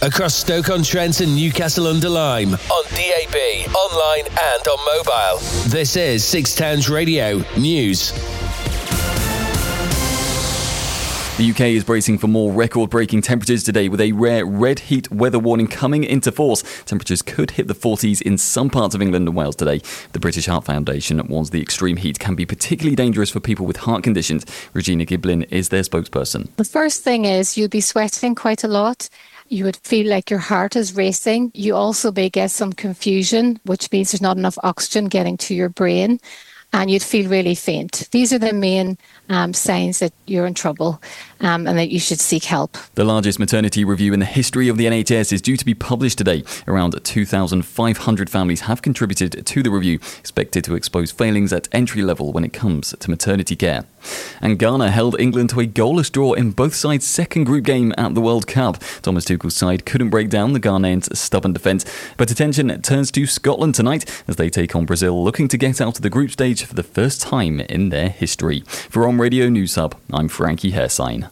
across Stoke-on-Trent and Newcastle-under-Lyme, on DAB, online and on mobile. This is Six Towns Radio News. The UK is bracing for more record-breaking temperatures today, with a rare red heat weather warning coming into force. Temperatures could hit the 40s in some parts of England and Wales today. The British Heart Foundation warns the extreme heat can be particularly dangerous for people with heart conditions. Regina Giblin is their spokesperson. The first thing is you'll be sweating quite a lot. You would feel like your heart is racing. You also may get some confusion, which means there's not enough oxygen getting to your brain, and you'd feel really faint. These are the main signs that you're in trouble and that you should seek help. The largest maternity review in the history of the NHS is due to be published today. Around 2,500 families have contributed to the review, expected to expose failings at entry level when it comes to maternity care. And Ghana held England to a goalless draw in both sides' second group game at the World Cup. Thomas Tuchel's side couldn't break down the Ghanaians' stubborn defence, but attention turns to Scotland tonight as they take on Brazil, looking to get out of the group stage for the first time in their history. For On Radio News Hub, I'm Frankie Hairsign.